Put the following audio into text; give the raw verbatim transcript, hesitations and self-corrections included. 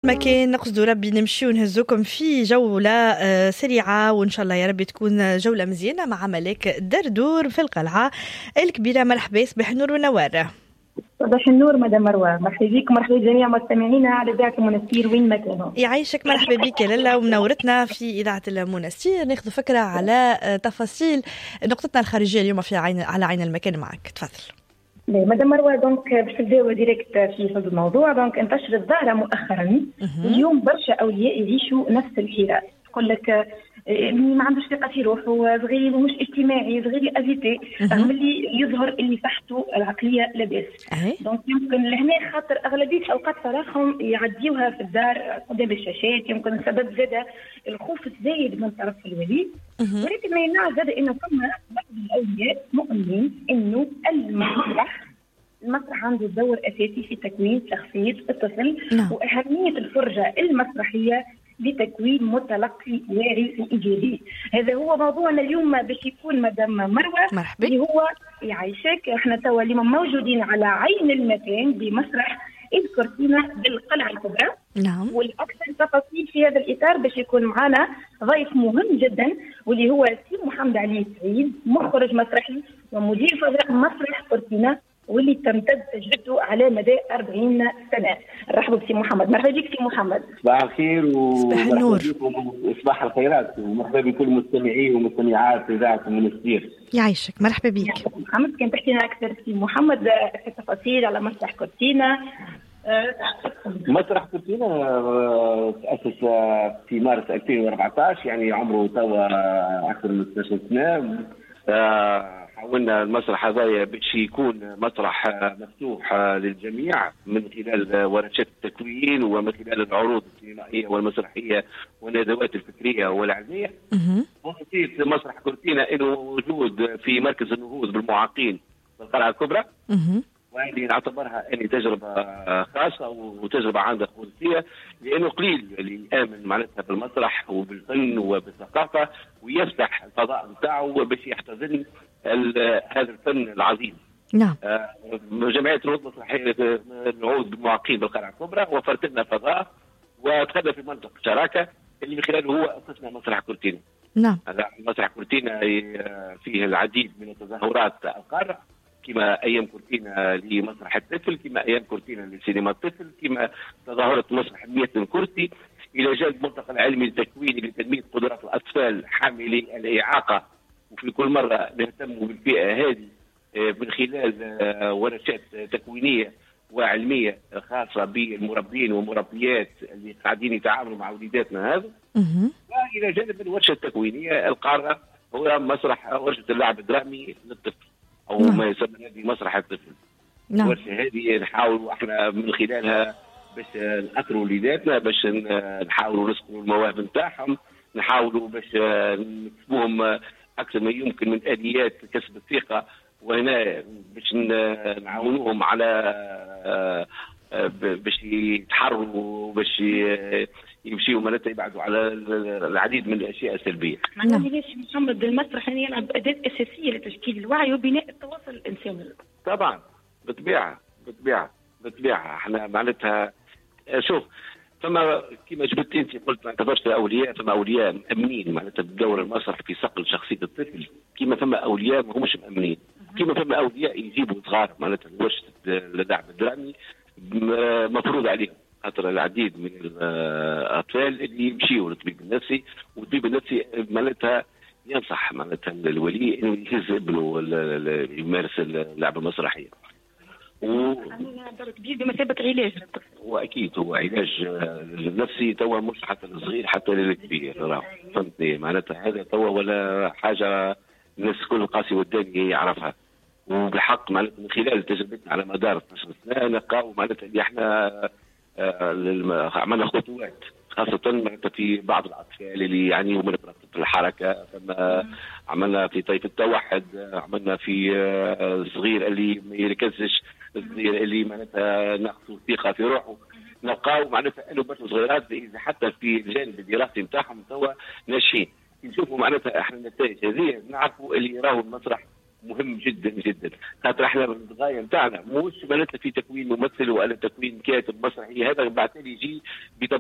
مكان نقصدوا ربي نمشي ونهزوكم في جولة سريعة، وإن شاء الله يا ربي تكون جولة مزيانة مع ملاك الدردور في القلعة الكبيرة. مرحبا، صباح النور ونوار. صباح النور مدام مروة، مرحبا بك ومرحبا بجميع مستمعينا على إذاعة المنستير وين ما كانوا. يعيشك، مرحبا بك لالا ومنورتنا في إذاعة المنستير. ناخذ فكرة على تفاصيل نقطتنا الخارجية اليوم في عين على عين المكان. معك تفضل. مدام مروة، دونك باش نبداو ديريكت في صلب الموضوع. دونك انتشرت ظاهرة مؤخرا اليوم برشا أولياء يعيشوا نفس الحيرة، تقول لك ما عندوش ثقة في روحه، صغير ومش اجتماعي، صغير افيتي، رغم اللي يظهر اللي صحته العقلية لاباس. دونك يمكن لهنا خاطر أغلبية الأوقات فراغهم يعديوها في الدار قدام الشاشات، يمكن سبب زاد الخوف الزايد من طرف الولي. ولكن ما يمنع زاد انه فما بعض الاولياء مؤمنين انه المسرح المسرح عنده دور اساسي في تكوين شخصيه الطفل، واهميه الفرجه المسرحيه لتكوين متلقي واعي وايجابي. هذا هو موضوعنا اليوم باش يكون مدام مروه. مرحبا. اللي هو يعيشك، احنا توا اليوم موجودين على عين المكان بمسرح الكورتينا بالقلعه الكبرى. نعم. والاكثر تفاصيل في هذا الاطار باش يكون معنا ضيف مهم جدا، واللي هو سي محمد علي سعيد، مخرج مسرحي ومدير فريق مسرح كورتينا، واللي تمتد تجربته على مدى أربعين سنة. نرحب بسي محمد. مرحبا بك سي محمد. صباح الخير ومرحبا بكم وصباح الخيرات، ومرحبا بكل مستمعي ومستمعات إذاعة المنستير. يعيشك، مرحبا بك. محمد، كان تحكي لنا أكثر سي محمد التفاصيل على مسرح كورتينا. مسرح كورتينا تأسس في مارس ألفين وأربعة عشر، يعني عمره توا أكثر من اثنتي عشرة سنة. حاولنا المسرح هذا باش يكون مسرح مفتوح للجميع من خلال ورشات التكوين ومن خلال العروض السينمائيه والمسرحيه والندوات الفكريه والعلميه. وخصيص مسرح كورتينا انه موجود في مركز النهوض بالمعاقين في القلعه الكبرى، وهذه نعتبرها اني تجربه خاصه وتجربه عندها خصوصيه، لانه قليل اللي يامن معناتها بالمسرح وبالفن وبالثقافه ويفتح الفضاء نتاعو باش يحتضن هذا الفن العظيم. نعم. جمعيه النهوض المسرحيه النهوض بالمعاقين بالقلعه الكبرى وفرت لنا فضاء ودخلنا في منطقه شراكه اللي من خلاله هو اسسنا مسرح كورتينا. نعم. مسرح كورتينا فيه العديد من التظاهرات القارة، كما ايام كورتينا لمسرح الطفل، كما ايام كورتينا لسينما الطفل، كما تظاهره مسرح مئة كرسي، الى جانب الملتقى العلمي التكويني لتنميه قدرات الاطفال حاملي الاعاقه. وفي كل مره نهتم بالفئه هذه من خلال ورشات تكوينيه وعلميه خاصه بالمربين والمربيات اللي قاعدين يتعاملوا مع وليداتنا هذا. والى جانب الورشه التكوينيه القاره هو مسرح ورشه اللعب الدرامي للطفل، او نعم. ما يسمى هذه مسرح الطفل. نعم. الورشه هذه نحاول احنا من خلالها باش ناثروا وليداتنا، باش نحاولوا نسقوا المواهب نتاعهم، نحاولوا باش نكسبوهم اكثر ما يمكن من اليات كسب الثقه، وهنا باش نعاونوهم على باش يتحرروا، باش يمشيوا معناتها يبعدوا على العديد من الاشياء السلبيه. معناها ليش محمد المسرح يلعب اداه اساسيه لتشكيل الوعي وبناء التواصل الانساني؟ طبعا بالطبيعه بالطبيعه بالطبيعه احنا معناتها شوف، فما كما جبت انت قلت ما كبرش اولياء، فما اولياء مامنين معناتها بدور المسرح في صقل شخصيه الطفل، كما فما اولياء ما همش مامنين، كما فما اولياء يجيبوا صغار معناتها ورشه اللعب الدرامي مفروض عليهم، خاطر العديد من الاطفال اللي يمشيوا للطبيب النفسي، والطبيب النفسي معناتها ينصح معناتها الولي انه يهز ابنه يمارس اللعبه المسرحيه. و دور كبير بمثابه علاج للطفل. واكيد هو علاج نفسي توا مش حتى للصغير حتى للكبير، راه فهمتني معناتها هذا توا ولا حاجه الناس كل قاسي والداني يعرفها. وبالحق معناتها من خلال تجربتنا على مدار اثنتي عشرة سنه نلقاو معناتها اللي احنا عملنا خطوات، خاصة معناتها في بعض الأطفال اللي يعانيوا من اضطراب في الحركة، فما عملنا في طيف التوحد، عملنا في الصغير اللي ما يركزش، الصغير اللي معناتها ناقصه ثقة في روحه، نلقاو معناتها انه برشا صغيرات حتى في الجانب الدراسي نتاعهم توا ناشئين. نشوفوا معناتها احنا النتائج هذه نعرفوا اللي راهو المسرح مهم جدا جدا، خاطر احنا الغايه نتاعنا مش معناتها في تكوين ممثل ولا تكوين كاتب مسرحي، هذا بعد يجي